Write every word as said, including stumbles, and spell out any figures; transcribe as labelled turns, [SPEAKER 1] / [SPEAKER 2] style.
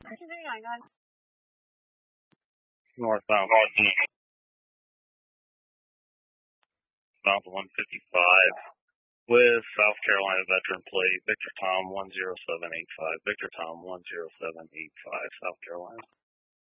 [SPEAKER 1] thirty-nine, guys.
[SPEAKER 2] Northbound. South one fifty-five with South Carolina veteran plate, Victor Tom one zero seven eight five, Victor Tom one zero seven eight five, South Carolina.